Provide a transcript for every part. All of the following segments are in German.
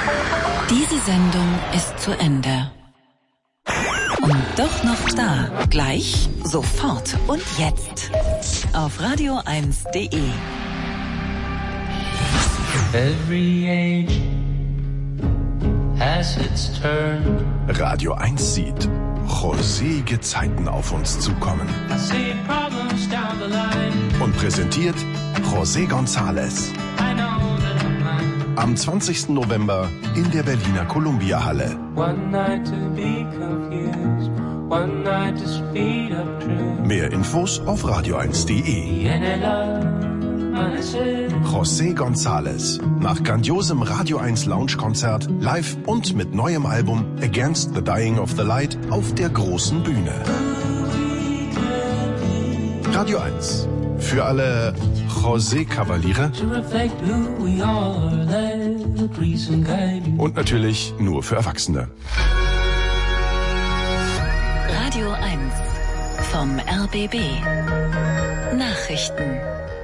Diese Sendung ist zu Ende. Und doch noch da. Gleich, sofort und jetzt. Auf radio1.de. Every age has its turn. Radio 1 sieht rosige Zeiten auf uns zukommen. I see problems down the line. Und präsentiert José González. I know that I'm mine. Am 20. November in der Berliner Columbia-Halle. One night to be confused, one night to speed up truth. Mehr Infos auf radio1.de. José González. Nach grandiosem Radio 1 Lounge-Konzert, live und mit neuem Album Against the Dying of the Light auf der großen Bühne. Radio 1. Für alle José-Kavaliere. Und natürlich nur für Erwachsene. Radio 1 vom RBB. Nachrichten.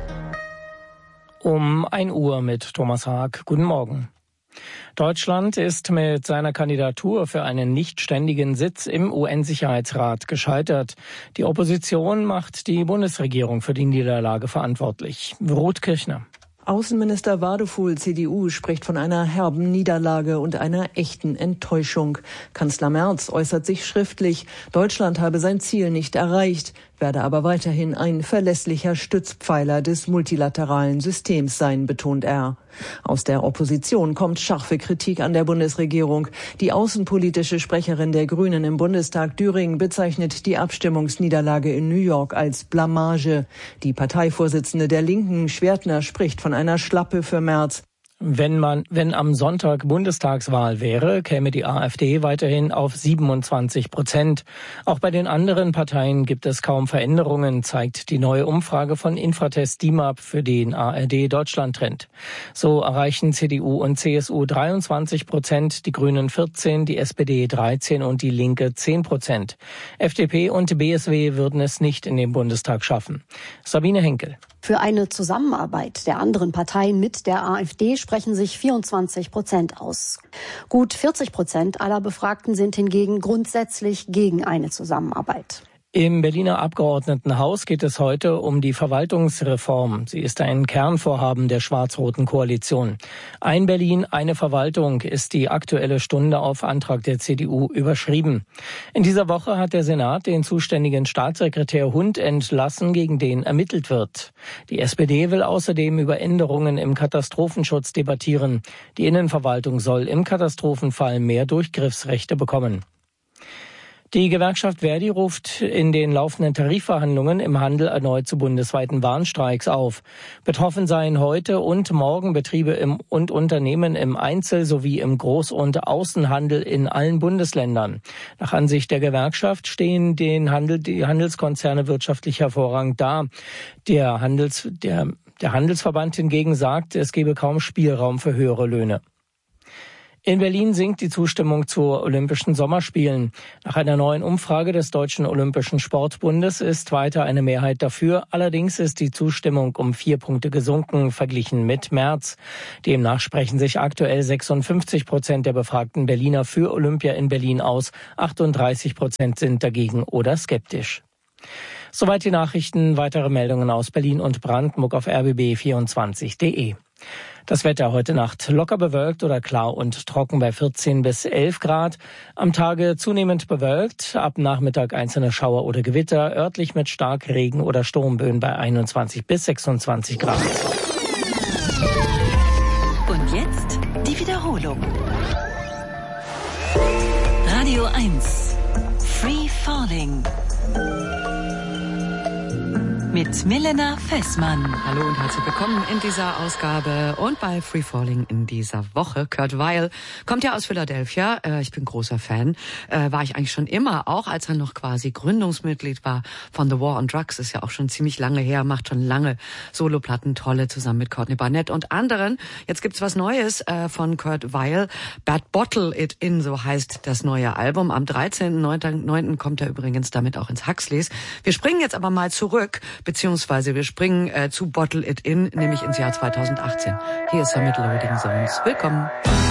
Um 1 Uhr mit Thomas Haag. Guten Morgen. Deutschland ist mit seiner Kandidatur für einen nichtständigen Sitz im UN-Sicherheitsrat gescheitert. Die Opposition macht die Bundesregierung für die Niederlage verantwortlich. Ruth Kirchner. Außenminister Wadefuhl, CDU, spricht von einer herben Niederlage und einer echten Enttäuschung. Kanzler Merz äußert sich schriftlich, Deutschland habe sein Ziel nicht erreicht, werde aber weiterhin ein verlässlicher Stützpfeiler des multilateralen Systems sein, betont er. Aus der Opposition kommt scharfe Kritik an der Bundesregierung. Die außenpolitische Sprecherin der Grünen im Bundestag, Düring, bezeichnet die Abstimmungsniederlage in New York als Blamage. Die Parteivorsitzende der Linken, Schwertner, spricht von einer Schlappe für Merz. Wenn am Sonntag Bundestagswahl wäre, käme die AfD weiterhin auf 27%. Auch bei den anderen Parteien gibt es kaum Veränderungen, zeigt die neue Umfrage von Infratest DIMAP für den ARD-Deutschland-Trend. So erreichen CDU und CSU 23%, die Grünen 14%, die SPD 13% und die Linke 10%. FDP und BSW würden es nicht in den Bundestag schaffen. Sabine Henkel. Für eine Zusammenarbeit der anderen Parteien mit der AfD sprechen sich 24% aus. Gut 40% aller Befragten sind hingegen grundsätzlich gegen eine Zusammenarbeit. Im Berliner Abgeordnetenhaus geht es heute um die Verwaltungsreform. Sie ist ein Kernvorhaben der schwarz-roten Koalition. Ein Berlin, eine Verwaltung ist die Aktuelle Stunde auf Antrag der CDU überschrieben. In dieser Woche hat der Senat den zuständigen Staatssekretär Hund entlassen, gegen den ermittelt wird. Die SPD will außerdem über Änderungen im Katastrophenschutz debattieren. Die Innenverwaltung soll im Katastrophenfall mehr Durchgriffsrechte bekommen. Die Gewerkschaft Verdi ruft in den laufenden Tarifverhandlungen im Handel erneut zu bundesweiten Warnstreiks auf. Betroffen seien heute und morgen Betriebe und Unternehmen im Einzel- sowie im Groß- und Außenhandel in allen Bundesländern. Nach Ansicht der Gewerkschaft stehen die Handelskonzerne wirtschaftlich hervorragend da. Der Handelsverband hingegen sagt, es gebe kaum Spielraum für höhere Löhne. In Berlin sinkt die Zustimmung zu Olympischen Sommerspielen. Nach einer neuen Umfrage des Deutschen Olympischen Sportbundes ist weiter eine Mehrheit dafür. Allerdings ist die Zustimmung um 4 Punkte gesunken, verglichen mit März. Demnach sprechen sich aktuell 56% der befragten Berliner für Olympia in Berlin aus. 38% sind dagegen oder skeptisch. Soweit die Nachrichten. Weitere Meldungen aus Berlin und Brandenburg auf rbb24.de. Das Wetter heute Nacht locker bewölkt oder klar und trocken bei 14 bis 11 Grad. Am Tage zunehmend bewölkt, ab Nachmittag einzelne Schauer oder Gewitter, örtlich mit Starkregen oder Sturmböen bei 21 bis 26 Grad. Und jetzt die Wiederholung. Radio 1. Free Falling. Mit Milena Fessmann. Hallo und herzlich willkommen in dieser Ausgabe und bei Free Falling in dieser Woche. Kurt Weill kommt ja aus Philadelphia. Ich bin großer Fan. War ich eigentlich schon immer, auch als er noch quasi Gründungsmitglied war von The War on Drugs. Ist ja auch schon ziemlich lange her, macht schon lange Soloplatten, tolle, zusammen mit Courtney Barnett und anderen. Jetzt gibt's was Neues von Kurt Weill. Bad Bottle It In, so heißt das neue Album. Am 13.09. kommt er übrigens damit auch ins Huxleys. Wir springen jetzt aber mal zurück, beziehungsweise wir springen zu Bottle It In, nämlich ins Jahr 2018. Hier ist er mit Loading Zones. Willkommen.